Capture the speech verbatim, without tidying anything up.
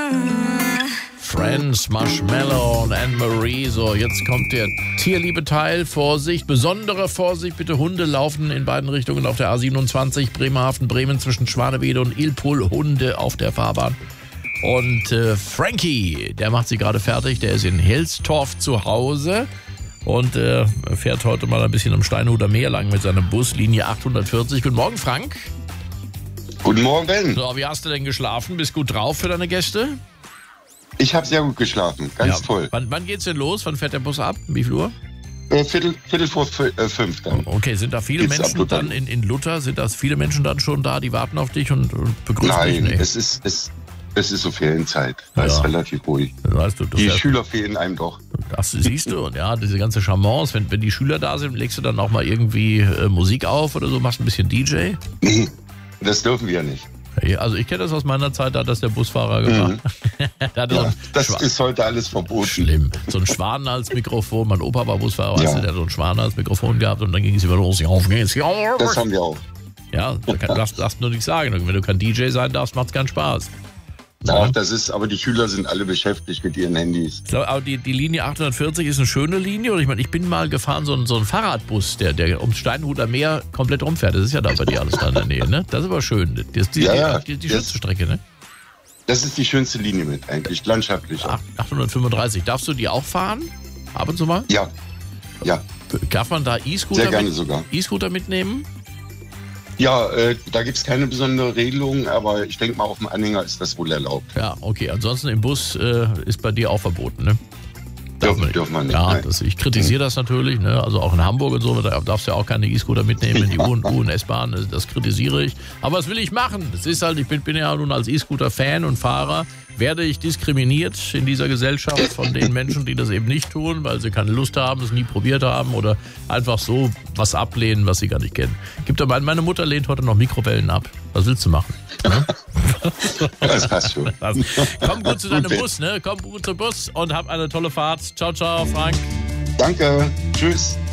Friends, Marshmallow und Anne-Marie. So, jetzt kommt der Tierliebe-Teil. Vorsicht, besondere Vorsicht. Bitte, Hunde laufen in beiden Richtungen auf der A siebenundzwanzig. Bremerhaven, Bremen zwischen Schwanewede und Ilpul. Hunde auf der Fahrbahn. Und äh, Frankie, der macht sie gerade fertig. Der ist in Helstorf zu Hause und äh, fährt heute mal ein bisschen am Steinhuder Meer lang mit seiner Buslinie achthundertvierzig. Guten Morgen, Frank. Guten Morgen, Ben. So, wie hast du denn geschlafen? Bist gut drauf für deine Gäste? Ich habe sehr gut geschlafen, ganz Ja. toll. Wann, wann geht's denn los? Wann fährt der Bus ab? Wie viel Uhr? Äh, Viertel, Viertel vor fü- äh, fünf dann. Okay, sind da viele Geht's ab Menschen Luther? dann in, in Luther? Sind da viele Menschen dann schon da, die warten auf dich und, und begrüßen Nein, dich? Nee. es ist es, es ist so Ferienzeit. Da Ja. ist relativ ruhig. Weißt du, du Die fährst- Schüler fehlen einem doch. Das siehst du, und ja, diese ganze Charmance, wenn, wenn die Schüler da sind, legst du dann auch mal irgendwie äh, Musik auf oder so, machst ein bisschen D J? Nee, das dürfen wir ja nicht. Ja, also ich kenne das aus meiner Zeit, da hat das der Busfahrer gemacht. Der hatte so Ja, ein das Schwa- ist heute alles verboten. schlimm. So ein Schwan als Mikrofon, mein Opa war Busfahrer, weißt Ja. du, der hat so ein Schwan als Mikrofon gehabt und dann ging es immer los. Auf geht's. Das haben wir auch. Ja, da kann, darfst, darfst nur nichts sagen. Und wenn du kein D J sein darfst, macht's keinen Spaß. Auch das ist, aber die Schüler sind alle beschäftigt mit ihren Handys. Ich glaube, aber die, die Linie achthundertvierzig ist eine schöne Linie. Und ich meine, ich bin mal gefahren, so ein, so ein Fahrradbus, der, der ums Steinhuder Meer komplett rumfährt. Das ist ja da bei dir alles da in der Nähe, ne? Das ist aber schön. Das ist die, Ja, ja. die, die, die Das- schönste Strecke, ne? Das ist die schönste Linie mit eigentlich, landschaftlich. Ach, achthundertfünfunddreißig. Darfst du die auch fahren? Ab und zu mal? Ja, ja, Darf man da sehr E-Scooter gerne mit, sogar. E-Scooter mitnehmen? Ja, äh, da gibt es keine besondere Regelung, aber ich denke mal, auf dem Anhänger ist das wohl erlaubt. Ja, okay. Ansonsten im Bus äh, ist bei dir auch verboten, ne? Darf Dürfen, dürfen wir nicht. Ja, nein. das, ich kritisiere das natürlich, ne? Also auch in Hamburg und so, da darfst du ja auch keine E-Scooter mitnehmen in die U- U- und S-Bahn, das, das kritisiere ich. Aber was will ich machen? Das ist halt, ich bin, bin ja nun als E-Scooter-Fan und Fahrer, werde ich diskriminiert in dieser Gesellschaft von den Menschen, die das eben nicht tun, weil sie keine Lust haben, es nie probiert haben oder einfach so was ablehnen, was sie gar nicht kennen. Gibt aber, meine Mutter lehnt heute noch Mikrowellen ab. Was willst du machen? Ne? Das passt schon. Das, komm gut zu deinem Okay. Bus, ne? Komm gut zum Bus und hab eine tolle Fahrt. Ciao, ciao, Frank. Danke. Tschüss.